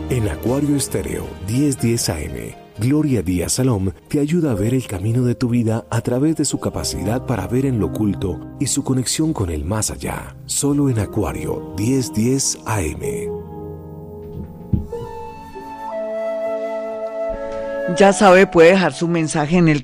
En Acuario Estéreo 1010 AM, Gloria Díaz Salom te ayuda a ver el camino de tu vida a través de su capacidad para ver en lo oculto y su conexión con el más allá. Solo en Acuario 1010 AM. Ya sabe, puede dejar su mensaje en el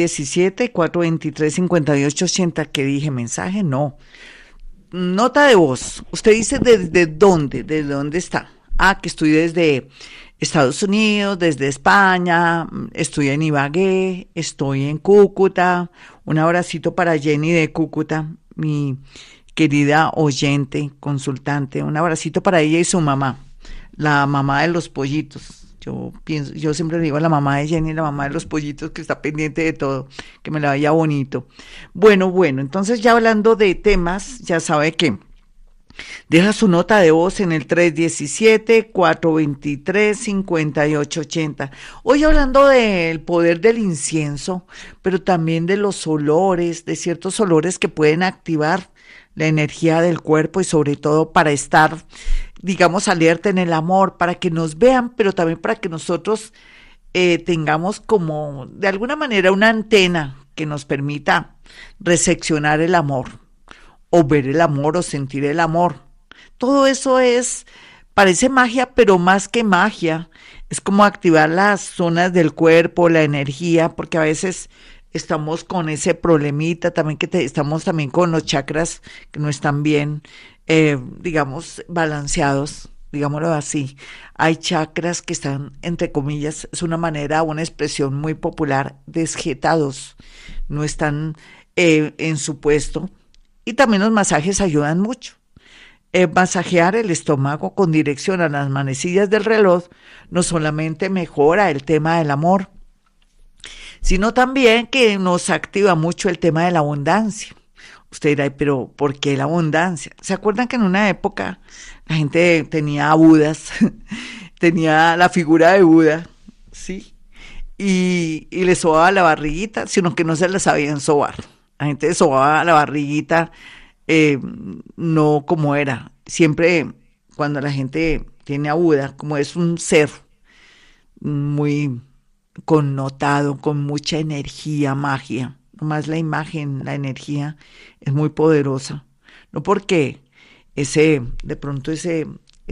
317-423-5880. ¿Qué dije? ¿Mensaje? No. Nota de voz. Usted dice desde dónde está. Que estoy desde Estados Unidos, desde España, estoy en Ibagué, estoy en Cúcuta. Un abracito para Jenny de Cúcuta, mi querida oyente, consultante. Un abracito para ella y su mamá, la mamá de los pollitos. Yo siempre le digo a la mamá de Jenny, la mamá de los pollitos, que está pendiente de todo, que me la vaya bonito. Bueno, entonces ya hablando de temas, ya sabe que deja su nota de voz en el 317-423-5880. Hoy hablando del poder del incienso, pero también de los olores, de ciertos olores que pueden activar la energía del cuerpo y sobre todo para estar, digamos, alerta en el amor, para que nos vean, pero también para que nosotros tengamos como, de alguna manera, una antena que nos permita recepcionar el amor, o ver el amor, o sentir el amor. Todo eso parece magia, pero más que magia, es como activar las zonas del cuerpo, la energía, porque a veces estamos con ese problemita también, estamos también con los chakras que no están bien, digamos, balanceados, digámoslo así. Hay chakras que están, entre comillas, es una expresión muy popular, desjetados, no están en su puesto. Y también los masajes ayudan mucho. Masajear el estómago con dirección a las manecillas del reloj no solamente mejora el tema del amor, sino también que nos activa mucho el tema de la abundancia. Usted dirá, pero ¿por qué la abundancia? ¿Se acuerdan que en una época la gente tenía Budas, tenía la figura de Buda, ¿sí? Y le sobaba la barriguita, sino que no se la sabían sobar. La gente sobaba la barriguita, no como era. Siempre cuando la gente tiene a Buda, como es un ser muy connotado, con mucha energía, magia, nomás la imagen, la energía es muy poderosa. No porque de pronto ese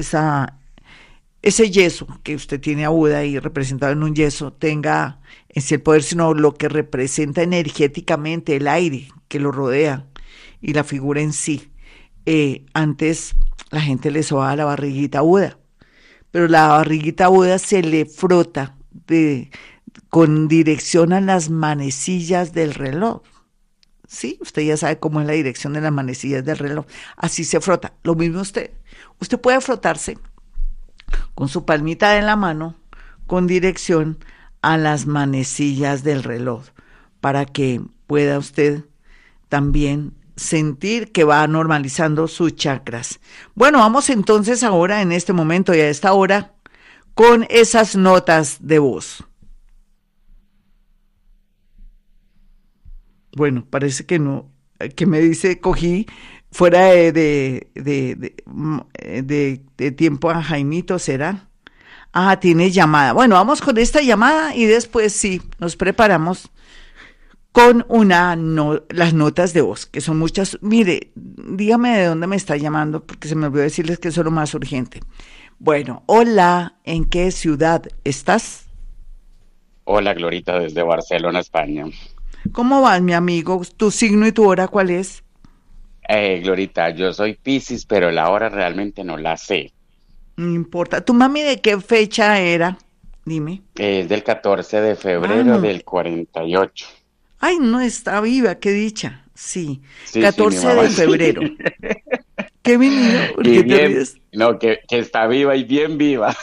yeso que usted tiene a Buda ahí representado en un yeso tenga en sí el poder, sino lo que representa energéticamente el aire que lo rodea y la figura en sí. Antes la gente le sobaba la barriguita a Buda, pero la barriguita a Buda se le frota con dirección a las manecillas del reloj. Sí, usted ya sabe cómo es la dirección de las manecillas del reloj. Así se frota. Lo mismo usted. Usted puede frotarse con su palmita de la mano con dirección a las manecillas del reloj para que pueda usted también sentir que va normalizando sus chakras. Bueno, vamos entonces ahora en este momento y a esta hora con esas notas de voz. Bueno, parece que no, que me dice, cogí fuera de tiempo a Jaimito, ¿será? Tiene llamada. Bueno, vamos con esta llamada y después sí, nos preparamos con las notas de voz, que son muchas. Mire, dígame de dónde me está llamando, porque se me olvidó decirles que eso es lo más urgente. Bueno, hola, ¿en qué ciudad estás? Hola, Glorita, desde Barcelona, España. ¿Cómo vas, mi amigo? ¿Tu signo y tu hora cuál es? Glorita, yo soy Piscis, pero la hora realmente no la sé. No importa. ¿Tu mami de qué fecha era? Dime. Es del 14 de febrero del 48. Ay, no, está viva, qué dicha. Sí, Sí, 14 mi mamá, de febrero. sí. ¿Qué venido? ¿Por Y qué te bien, ríes? no, que está viva y bien viva.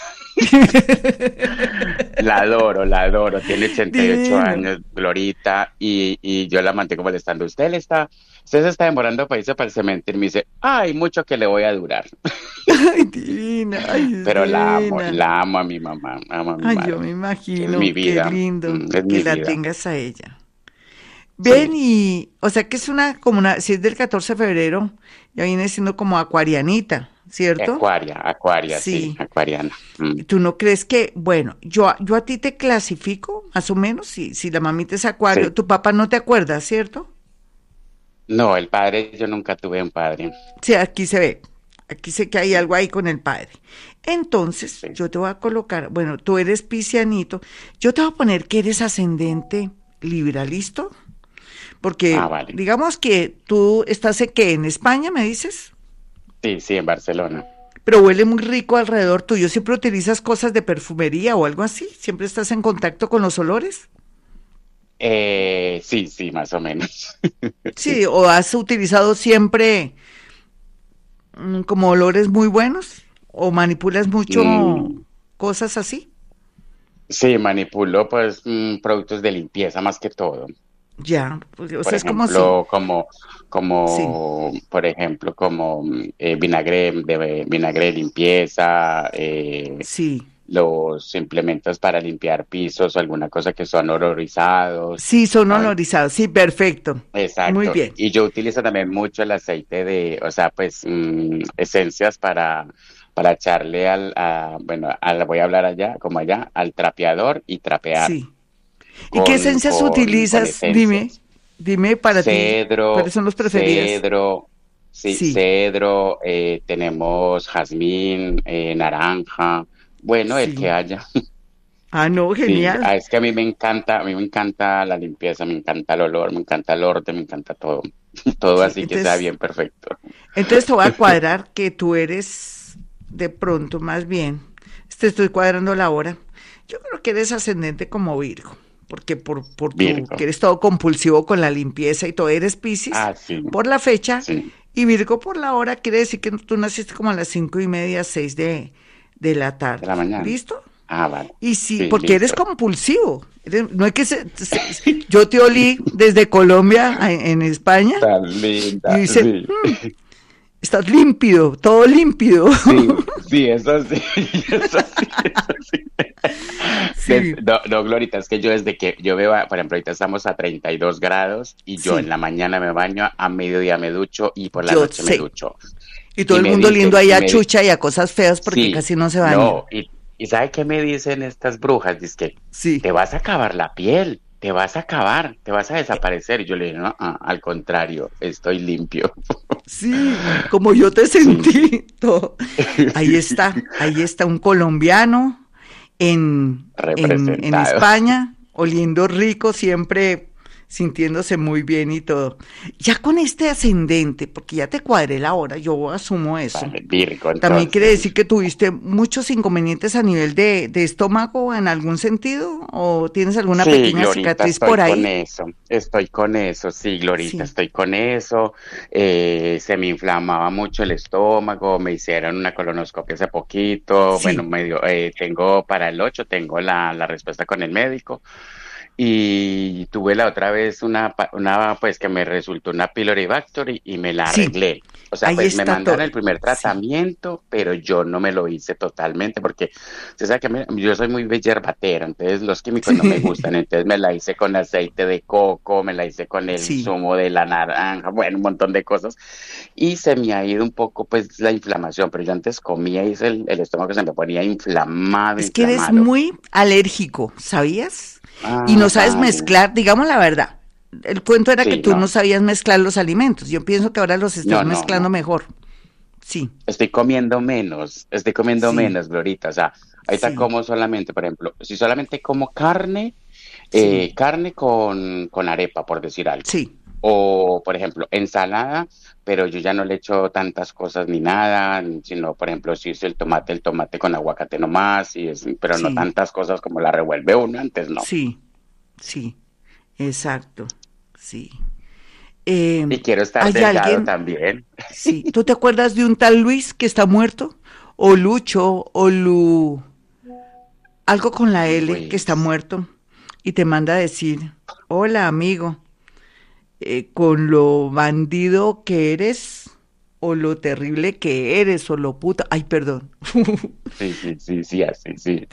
La adoro, tiene 88 Divino. años, Glorita, y yo la mantengo molestando. Usted se está demorando para irse para el cementerio, y me dice, ay, mucho que le voy a durar. Ay, divina, ay, es Pero divina. la amo a mi mamá, amo a mi Ay, madre. yo me Es imagino, mi qué vida, lindo es que mi la vida. tengas a ella. Ven Sí, y, o sea que es si es del 14 de febrero, ya viene siendo como acuarianita, ¿cierto? Acuaria, sí, Sí. acuariana. ¿Y tú no crees que, bueno, yo a ti te clasifico, más o menos, si la mamita es acuario, Sí. tu papá no te acuerda, ¿cierto? No, el padre, yo nunca tuve un padre. Sí, aquí se ve, aquí sé que hay algo ahí con el padre. Entonces, Sí. yo te voy a colocar, bueno, tú eres piscianito, yo te voy a poner que eres ascendente Libra, ¿listo? Ah, Porque vale. digamos que tú estás en, ¿qué? ¿En España, me dices? Sí, sí, en Barcelona. Pero huele muy rico alrededor tuyo. ¿Siempre utilizas cosas de perfumería o algo así? ¿Siempre estás en contacto con los olores? Sí, sí, más o menos. Sí. Sí, ¿o has utilizado siempre como olores muy buenos? ¿O manipulas mucho Mm, cosas así? sí, manipulo pues productos de limpieza más que todo. Ya, o Por sea, es como si, ejemplo, sí, por ejemplo, como vinagre de limpieza, sí, los implementos para limpiar pisos o alguna cosa que son olorizados, sí, son ¿sabes? olorizados, sí, perfecto, muy Exacto. bien, Y yo utilizo también mucho el aceite o sea, pues esencias para echarle bueno, voy a hablar allá, como allá, al trapeador y trapear sí. ¿Y qué esencias con utilizas? Dime, esencias. dime para ti, ¿cuáles son los preferidas? Sí, Sí, cedro, tenemos jazmín, naranja, bueno, el que sí. haya. Ah, no, Sí, genial. es que a mí me encanta la limpieza, me encanta el olor, me encanta el orden, me encanta todo, todo Sí, así que sea entonces, bien perfecto. entonces te voy a cuadrar que tú eres de pronto más bien. Te estoy cuadrando la hora. Yo creo que eres ascendente como Virgo, porque por tu, Virgo. que eres todo compulsivo con la limpieza y todo, eres Piscis Ah, sí, por la fecha sí, y Virgo por la hora, quiere decir que tú naciste como a las 5:30, 6 de la de tarde. la mañana. ¿Listo? Ah, vale. Y sí, Sí, porque eres listo. compulsivo. No hay que yo te olí desde Colombia en España Tan y linda, dice, sí. estás límpido, todo límpido. Sí, sí, eso sí, eso sí, eso sí. Sí, No, no, Glorita, es que yo desde que yo veo, por ejemplo, ahorita estamos a 32 grados y yo en sí, la mañana me baño, a mediodía me ducho y por la yo noche me sé. ducho. Y todo Y el me mundo oliendo dicen, ahí a chucha y a cosas feas porque sí, casi no se bañan. no, y ¿sabe qué me dicen estas brujas? Dice que Sí, te vas a acabar la piel, te vas a acabar, te vas a desaparecer. Y yo le digo, no, al contrario, estoy limpio. sí, como yo te Sí, sentí. Todo. sí, Ahí está un colombiano en representado. España, oliendo rico, siempre sintiéndose muy bien y todo. Ya con este ascendente, porque ya te cuadré la hora, yo asumo eso. Vale, Virgo, También quiere entonces. decir que tuviste muchos inconvenientes a nivel de estómago en algún sentido, o tienes alguna Sí, pequeña Glorita, cicatriz por ahí. estoy con eso, sí, Glorita, Sí, estoy con eso, se me inflamaba mucho el estómago, me hicieron una colonoscopia hace poquito, bueno, sí, tengo para el 8 tengo la respuesta con el médico, y tuve la otra vez pues que me resultó una pylori Bacteria y me la sí, arreglé. O sea, ahí pues me está mandaron todo. el primer Sí, tratamiento, pero yo no me lo hice totalmente porque usted sabe que yo soy muy yerbatera, entonces los químicos no me sí, gustan. Entonces me la hice con aceite de coco, me la hice con el sí. zumo de la naranja, bueno, un montón de cosas. Y se me ha ido un poco pues la inflamación, pero yo antes comía y el estómago se me ponía inflamado, Es que eres inflamado. muy alérgico, ¿sabías? Y no Ah, sabes vale. mezclar, digamos la verdad. El cuento era que Sí, tú no no. sabías mezclar los alimentos. Yo pienso que ahora los estás No, no, mezclando no. mejor. Sí, Estoy comiendo sí, menos, Glorita. O sea, ahorita sí, como solamente, por ejemplo, si solamente como carne, sí, carne con arepa, por decir algo. sí, O, por ejemplo, ensalada, pero yo ya no le echo tantas cosas ni nada, sino, por ejemplo, si hice el tomate con aguacate nomás, pero no sí, tantas cosas como la revuelve uno, antes no. sí, sí, exacto, sí. Eh, Y quiero estar ¿Hay delgado alguien? también. Sí. ¿Tú te acuerdas de un tal Luis que está muerto? O Lucho, o Lu, algo con la L que está Luis. muerto y te manda a decir, hola amigo, con lo bandido que eres, o lo terrible que eres, o lo puta, ay, perdón. Sí, sí, sí, sí, así, sí.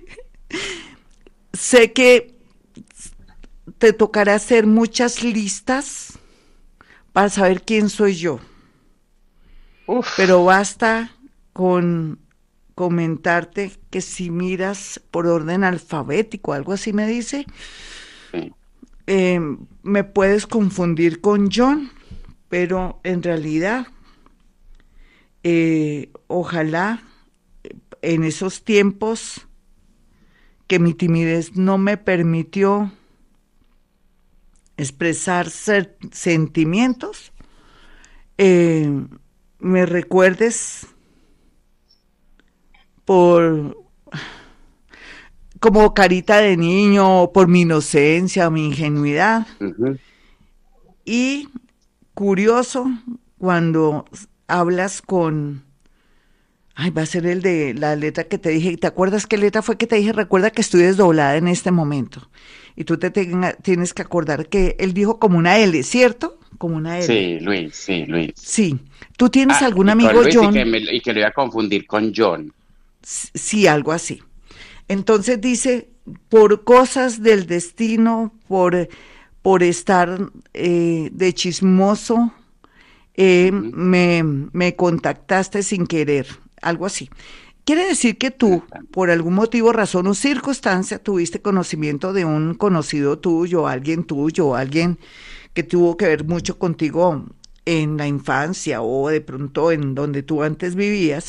Sé que te tocará hacer muchas listas para saber quién soy yo, Uf, pero basta con comentarte que si miras por orden alfabético, algo así me dice, Sí. me puedes confundir con John, pero en realidad, ojalá en esos tiempos que mi timidez no me permitió expresar sentimientos, me recuerdes por como carita de niño, por mi inocencia, mi ingenuidad. Ujú. Y curioso, cuando hablas con, ay, va a ser el de la letra que te dije, ¿te acuerdas qué letra fue que te dije? Recuerda que estoy desdoblada en este momento. Y tú tienes que acordar que él dijo como una L, ¿cierto? Como una L. Sí, Luis, sí, Luis. Sí. ¿Tú tienes Ah, algún y con amigo Luis John? y que lo iba a confundir con John. Sí, algo así. Entonces dice, por cosas del destino, por estar de chismoso, Ujú. me contactaste sin querer, algo así. Quiere decir que tú, por algún motivo, razón o circunstancia, tuviste conocimiento de un conocido tuyo, alguien que tuvo que ver mucho contigo en la infancia o de pronto en donde tú antes vivías,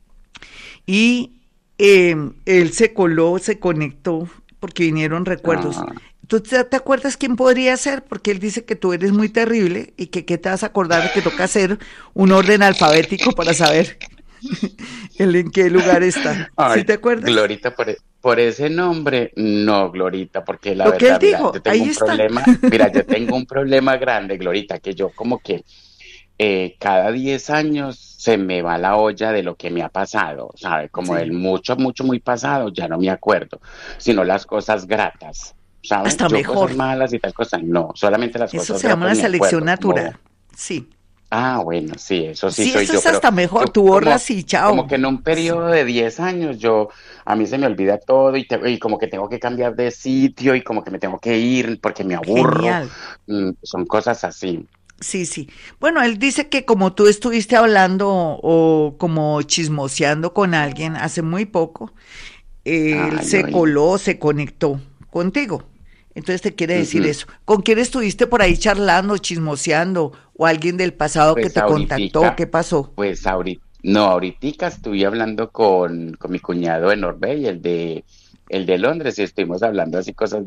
y él se coló, se conectó, porque vinieron recuerdos. Ah, ¿Tú te acuerdas quién podría ser? Porque él dice que tú eres muy terrible y que qué te vas a acordar que toca hacer un orden alfabético para saber él en qué lugar está. ¿Sí ay, te acuerdas? Glorita, por ese nombre, no, Glorita, porque la Lo que él verdad, mira, dijo, ahí está. yo tengo un problema grande, Glorita, que yo como que cada 10 años se me va la olla de lo que me ha pasado, ¿sabe? Como el Sí, mucho, mucho, muy pasado, ya no me acuerdo, sino las cosas gratas, ¿sabe? hasta Yo mejor. cosas malas y tal cosa, no, solamente las Eso cosas se llama gratas una me selección acuerdo, natural. como, Sí. bueno, sí, eso sí Sí, soy eso yo, es pero hasta mejor. yo Tú borras y como chao. que en un Sí. periodo de 10 años, a mí se me olvida todo y como que tengo que cambiar de sitio y como que me tengo que ir porque me aburro, Genial. son cosas así. Sí, sí. Bueno, él dice que como tú estuviste hablando o como chismoseando con alguien hace muy poco, él Ay, se oí. coló, se conectó contigo. Entonces te quiere decir Ujú. eso. ¿Con quién estuviste por ahí charlando, chismoseando? ¿O alguien del pasado que Pues te contactó? ¿Qué pasó? no, ahoritica estuve hablando con mi cuñado de Noruega, el de Londres, y estuvimos hablando así cosas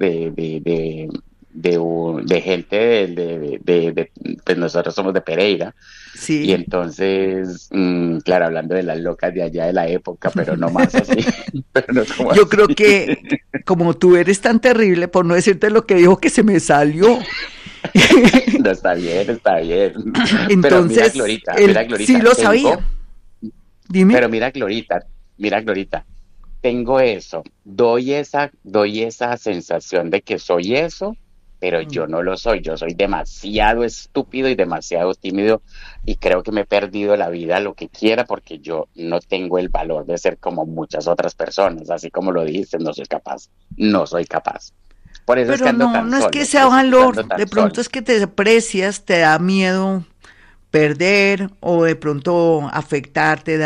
de gente pues nosotros somos de Pereira, y Sí. entonces, claro, hablando de las locas de allá de la época, pero no más así, pero no como Yo así. creo que como tú eres tan terrible, por no decirte lo que dijo que se me salió. No, está bien, está bien. Pero Entonces, él sí lo sabía. Dime. Pero mira, Glorita, tengo eso, doy esa sensación de que soy eso, pero yo no lo soy, yo soy demasiado estúpido y demasiado tímido y creo que me he perdido la vida lo que quiera porque yo no tengo el valor de ser como muchas otras personas, así como lo dijiste, no soy capaz, no soy capaz. Por eso es que Pero ando no, tan no es que solo, sea por eso es que valor, ando tan de pronto solo. es que te aprecias, te da miedo perder o de pronto afectarte,